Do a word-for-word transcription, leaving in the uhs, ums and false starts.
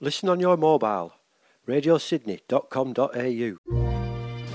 Listen on your mobile. radio sydney dot com dot a u